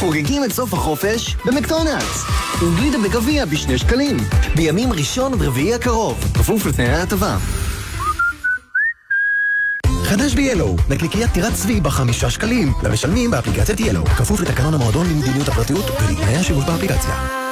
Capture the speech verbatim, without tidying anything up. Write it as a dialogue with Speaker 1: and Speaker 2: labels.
Speaker 1: חוגגים את סוף החופש במקדונלדס. וגלידה בגביע בשני שקלים. בימים ראשון עד רביעי הקרוב. כפוף לתנאי ההטבה. חדש ב-ילו, נקניקיית טירת צבי בחמישה שקלים. למשלמים באפליקציית ילו. כפוף לתקנון המועדון למדיניות הפרטיות ולתנאי השימוש באפליקציה.